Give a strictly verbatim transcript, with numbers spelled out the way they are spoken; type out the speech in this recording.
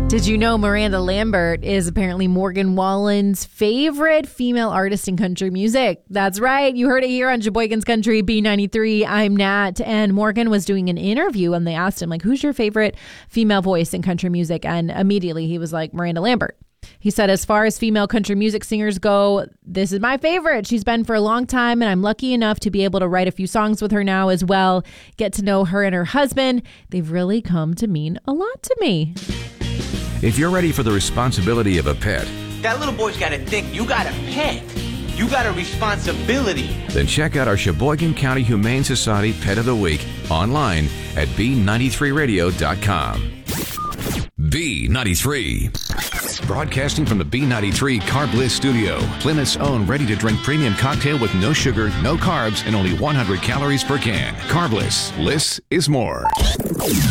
Did you know Miranda Lambert is apparently Morgan Wallen's favorite female artist in country music? That's right. You heard it here on Sheboygan's Country B ninety-three. I'm Nat. And Morgan was doing an interview and they asked him, like, who's your favorite female voice in country music? And immediately he was like, Miranda Lambert. He said, as far as female country music singers go, this is my favorite. She's been for a long time, and I'm lucky enough to be able to write a few songs with her now as well. Get to know her and her husband. They've really come to mean a lot to me. If you're ready for the responsibility of a pet, that little boy's got to think you got a pet. You got a responsibility. Then check out our Sheboygan County Humane Society Pet of the Week online at B ninety-three radio dot com. B ninety-three. Broadcasting from the B ninety-three Carb Bliss studio, Plymouth's own ready-to-drink premium cocktail with no sugar, no carbs, and only one hundred calories per can. Carb Bliss. Bliss is more.